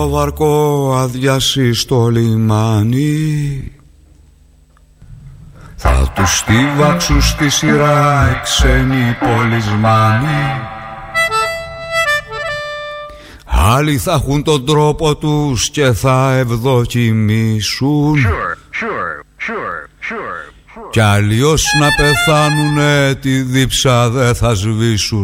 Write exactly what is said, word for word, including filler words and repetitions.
Το βαρκό αδειάσει στο λιμάνι, θα τους στίβαξουν στη σειρά οι ξένοι πολισμάνοι. Άλλοι θα έχουν τον τρόπο τους και θα ευδοκιμήσουν, sure, sure, sure, sure, sure. Κι αλλιώς να πεθάνουνε τη δίψα δεν θα σβήσουν.